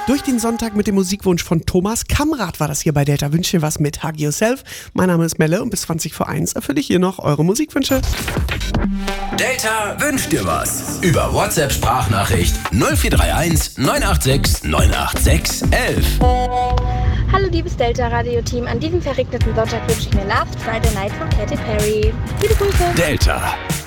Durch den Sonntag mit dem Musikwunsch von Thomas Kamrat war das hier bei Delta. Wünsche dir was mit Hug Yourself. Mein Name ist Melle und bis 20 vor 1 erfülle ich hier noch eure Musikwünsche. Delta wünscht dir was. Über WhatsApp-Sprachnachricht 0431 986 986 11. Hallo liebes Delta-Radio-Team, an diesem verregneten Sonntag wünsche ich mir Last Friday Night von Katy Perry. Viele Grüße. Delta.